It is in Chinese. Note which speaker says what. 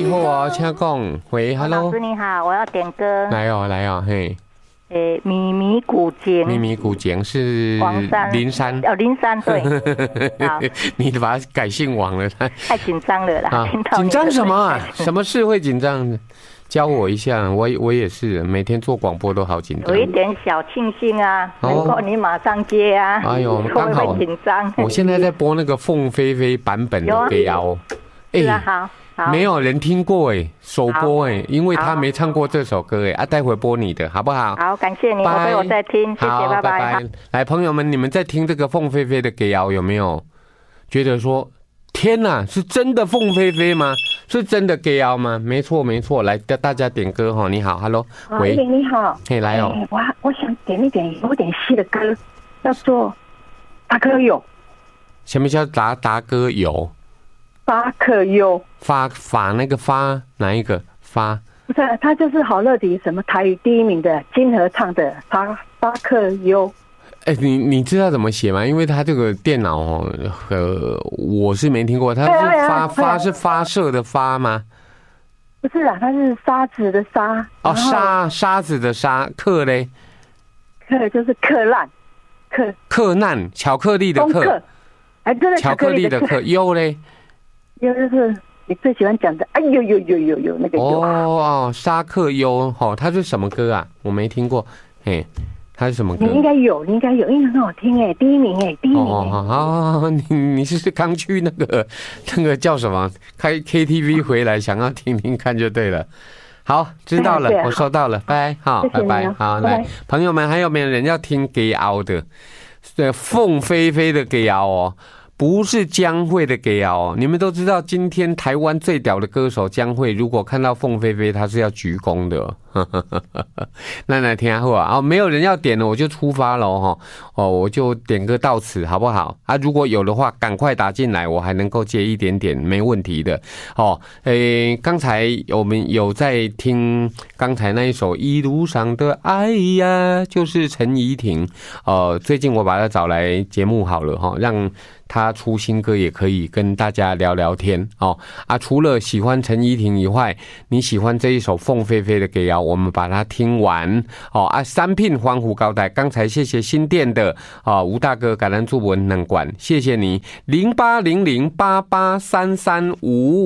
Speaker 1: 好啊，请讲。喂 ，Hello，
Speaker 2: 老师你好，我要点歌。
Speaker 1: 来哦，嘿。
Speaker 2: 咪咪古井。
Speaker 1: 咪咪古井是林山。
Speaker 2: 林山对。好，
Speaker 1: 你把它改姓王了，
Speaker 2: 太紧张了啦。
Speaker 1: 紧张什么啊？什么事会紧张？教我一下，我也是，每天做广播都好紧张。
Speaker 2: 有一点小庆幸啊，能够你马上接啊。
Speaker 1: 哎呦，刚好
Speaker 2: 紧张。
Speaker 1: 我现在在播那个凤飞飞版本的歌谣。
Speaker 2: 是啊，好。
Speaker 1: 没有人听过哎，首播哎，因为他没唱过这首歌哎，待会播你的好不好？
Speaker 2: 好，感谢你，我在听，谢谢，拜拜。
Speaker 1: 来，朋友们，你们在听这个凤飞飞的歌谣有没有觉得说，天哪，是真的凤飞飞吗？是真的歌谣吗？没错，来大家点歌哈。你好 ，Hello， 喂，
Speaker 3: 你好，
Speaker 1: 可以来哦。
Speaker 3: 我想点一点有点戏的歌，叫做《达克有》。
Speaker 1: 什么叫达哥有？
Speaker 3: 发可优，
Speaker 1: 发那个发哪一个发？
Speaker 3: 不是，他就是好乐迪什么台语第1名的金合唱的发可优。
Speaker 1: 你知道怎么写吗？因为他这个电脑我是没听过，他是发是发射的发吗？
Speaker 3: 不是啊，他是沙子的沙。
Speaker 1: 哦，沙子的沙，克嘞？
Speaker 3: 克就是克烂，
Speaker 1: 克难，巧克力的克。
Speaker 3: 真的
Speaker 1: 巧克力的克，优嘞？
Speaker 3: 优就是你最喜欢讲的，哎呦那个优。
Speaker 1: 哦，沙克优，它是什么歌啊？我没听过，嘿。它是什么歌？
Speaker 3: 你应该有，因为很好听哎，第1名哎，第1名。
Speaker 1: 哦，你是刚去那个叫什么？开 KTV 回来，想要听听看就对了。好，知道了，我收到了，拜，好，拜拜，好，来，朋友们，还有没有人要听歌谣的？凤飞飞的歌谣哦。不是江蕙的歌谣哦，你们都知道，今天台湾最屌的歌手江蕙，如果看到凤飞飞，他是要鞠躬的。那听好啊，没有人要点了，我就出发了哈。我就点歌到此，好不好？啊，如果有的话，赶快打进来，我还能够接一点点，没问题的。刚才我们有在听刚才那一首《一路上的爱呀》，就是陈怡婷。最近我把她找来节目好了哈，让他出新歌也可以跟大家聊聊天除了喜欢陈怡婷以外，你喜欢这一首凤飞飞的歌谣，我们把它听完三品欢呼高台。刚才谢谢新店的吴大哥感恩祝文能管，谢谢你0800883355。